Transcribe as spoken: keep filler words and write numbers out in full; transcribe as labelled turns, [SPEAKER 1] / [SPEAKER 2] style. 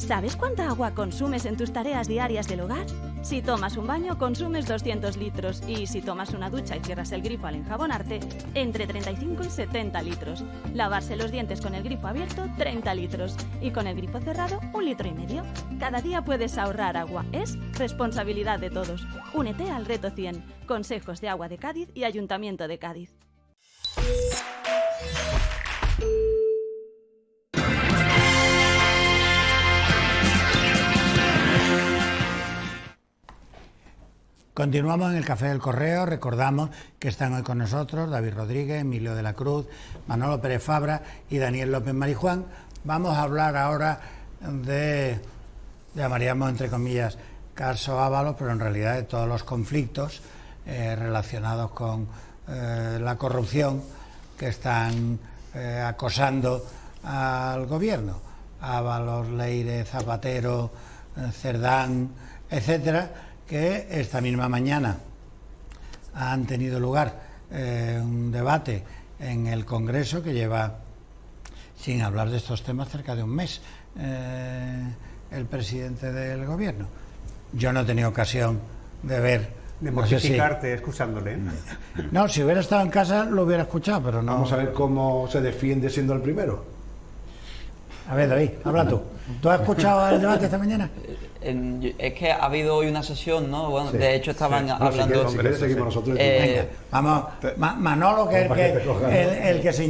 [SPEAKER 1] ¿Sabes cuánta agua consumes en tus tareas diarias del hogar? Si tomas un baño, consumes doscientos litros y si tomas una ducha y cierras el grifo al enjabonarte, entre treinta y cinco y setenta litros. Lavarse los dientes con el grifo abierto, treinta litros y con el grifo cerrado, un litro y medio. Cada día puedes ahorrar agua. Es responsabilidad de todos. Únete al Reto cien. Consejos de Agua de Cádiz y Ayuntamiento de Cádiz.
[SPEAKER 2] Continuamos en el Café del Correo. Recordamos que están hoy con nosotros David Rodríguez, Emilio de la Cruz, Manolo Pérez Fabra y Daniel López Marijuán. Vamos a hablar ahora de, llamaríamos entre comillas, caso Ábalos, pero en realidad de todos los conflictos eh, relacionados con eh, la corrupción que están eh, acosando al gobierno. Ábalos, Leire, Zapatero, eh, Cerdán, etcétera, que esta misma mañana han tenido lugar eh, un debate en el Congreso que lleva sin hablar de estos temas cerca de un mes eh, el presidente del gobierno. Yo no he tenido ocasión de ver...
[SPEAKER 3] De
[SPEAKER 2] no sé si,
[SPEAKER 3] mortificarte escuchándole.
[SPEAKER 2] no, si hubiera estado en casa lo hubiera escuchado, pero no...
[SPEAKER 4] Vamos a ver cómo se defiende siendo el primero.
[SPEAKER 2] A ver, David, habla tú. ¿Tú has escuchado el debate esta mañana?
[SPEAKER 5] En, es que ha habido hoy una sesión, ¿no? Bueno,
[SPEAKER 4] Sí,
[SPEAKER 5] de hecho estaban
[SPEAKER 4] sí. No,
[SPEAKER 5] hablando...
[SPEAKER 4] si quieres, si quieres seguimos nosotros.
[SPEAKER 5] Eh,
[SPEAKER 2] Venga, vamos, Ma- Manolo, que es el que, el, el que se